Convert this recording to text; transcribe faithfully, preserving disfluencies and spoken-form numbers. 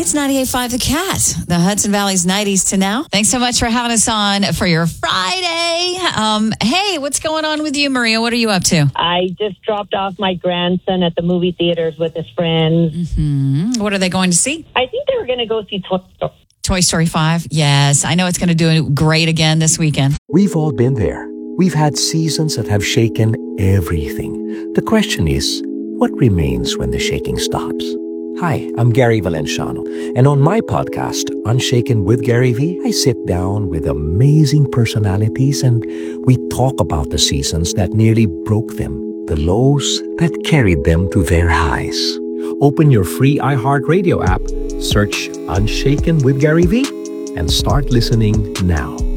It's ninety-eight point five The Cat, the Hudson Valley's nineties to now. Thanks so much for having us on for your Friday. Um, hey, what's going on with you, Maria? What are you up to? I just dropped off my grandson at the movie theaters with his friends. Mm-hmm. What are they going to see? I think they were going to go see Toy Story. Toy Story five. Yes, I know it's going to do great again this weekend. We've all been there. We've had seasons that have shaken everything. The question is, what remains when the shaking stops? Hi, I'm Gary Valenciano, and on my podcast, Unshaken with Gary V, I sit down with amazing personalities and we talk about the seasons that nearly broke them, the lows that carried them to their highs. Open your free iHeartRadio app, search Unshaken with Gary V, and start listening now.